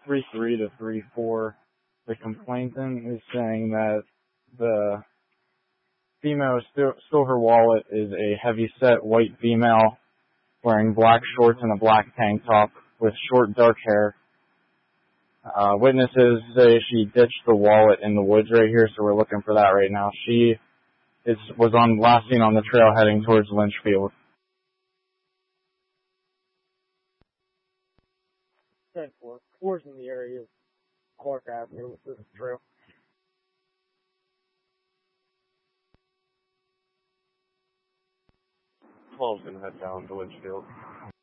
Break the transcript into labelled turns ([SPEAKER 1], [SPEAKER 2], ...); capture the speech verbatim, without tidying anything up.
[SPEAKER 1] three three to three four. The complainant is saying that the female who stole her wallet is a heavy-set white female wearing black shorts and a black tank top with short dark hair. Uh, witnesses say she ditched the wallet in the woods right here, so we're looking for that right now. She is was on last seen on the trail heading towards Lynchfield.
[SPEAKER 2] ten four. Four's in the area of Clark Avenue with the trail.
[SPEAKER 3] twelve's gonna head down to Lynchfield.